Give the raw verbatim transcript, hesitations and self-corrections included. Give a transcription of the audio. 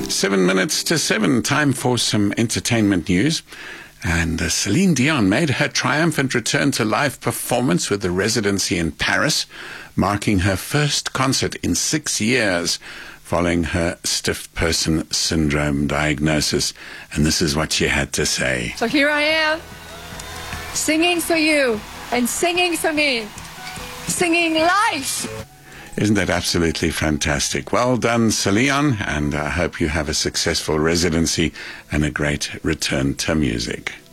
Seven minutes to seven, time for some entertainment news. And uh, Celine Dion made her triumphant return to live performance with the residency in Paris, marking her first concert in six years following her stiff person syndrome diagnosis. And this is what she had to say. So here I am, singing for you and singing for me, singing life. Isn't that absolutely fantastic? Well done, Celine, and I hope you have a successful residency and a great return to music.